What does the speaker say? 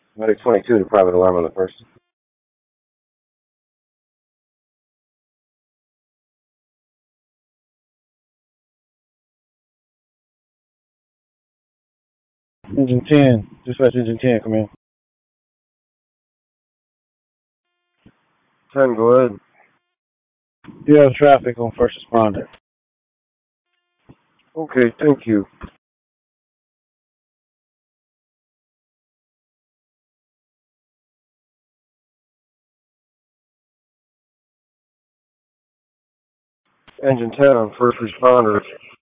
Medic 22 to private alarm on the first. Engine 10, dispatch engine 10, come in. 10, go ahead. You have traffic on first responder. Okay, thank you. Engine 10 on first responder.